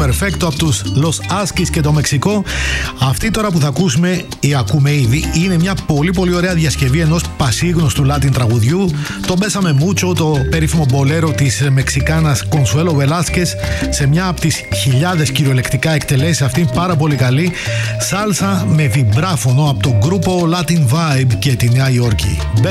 Perfecto από τους Los Askis και το Μεξικό. Αυτή τώρα που θα ακούσουμε ή ακούμε ήδη είναι μια πολύ ωραία διασκευή ενός πασίγνωστου Latin τραγουδιού. Το Bésame Mucho, το περίφημο μπολέρο της Μεξικάνας Consuelo Velázquez, σε μια από τις χιλιάδες κυριολεκτικά εκτελέσεις, αυτή πάρα πολύ καλή. Σάλσα με βιμπράφωνο από το γκρούπο Latin Vibe και τη Νέα Υόρκη.